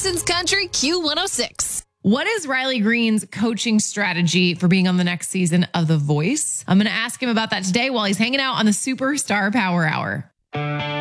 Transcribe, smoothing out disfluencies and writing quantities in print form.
Citizens Country Q106. What is Riley Green's coaching strategy for being on the next season of The Voice? I'm going to ask him about that today while he's hanging out on the Superstar Power Hour.